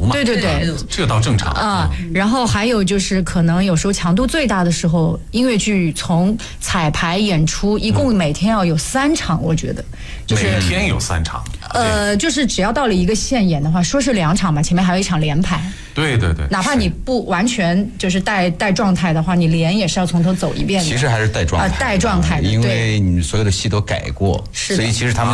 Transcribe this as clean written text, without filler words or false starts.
嘛。 对， 这个倒正常啊。 然后还有就是可能有时候强度最大的时候，音乐剧从彩排演出一共每天要有3场，我觉得就是每天有3场。 就是只要到了一个线演的话，说是2场嘛，前面还有1场连排。 对， 哪怕你不完全就是带状态的话，你连也是要从头走一遍的。 其实还是带状态， 带状态的， 因为你所有的戏都改过，所以其实他们